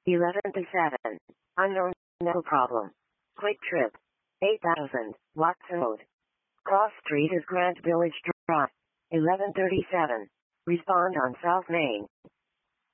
11 to 7. Unknown, no problem. Quick Trip. 8000, Watson Road. Cross Street is Grant Village Drive. 1137. Respond on South Main.